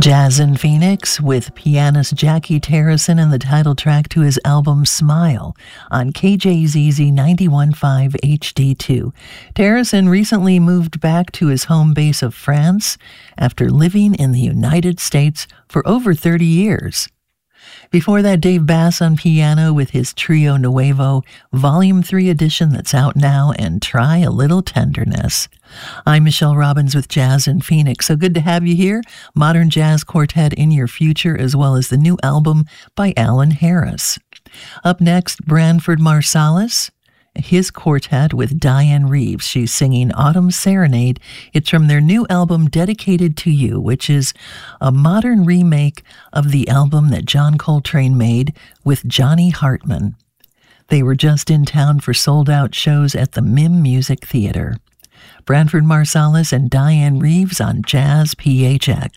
Jazz in Phoenix with pianist Jackie Terrison and the title track to his album Smile on KJZZ 91.5 HD2. Terrison recently moved back to his home base of France after living in the United States for over 30 years. Before that, Dave Bass on piano with his Trio Nuevo, Volume 3 edition that's out now, and Try a Little Tenderness. I'm Michelle Robbins with Jazz in Phoenix. So good to have you here. Modern Jazz Quartet in your future, as well as the new album by Alan Harris. Up next, Branford Marsalis, his quartet with Diane Reeves. She's singing Autumn Serenade. It's from their new album Dedicated to You, which is a modern remake of the album that John Coltrane made with Johnny Hartman. They were just in town for sold-out shows at the MIM Music Theater. Branford Marsalis and Diane Reeves on Jazz PHX.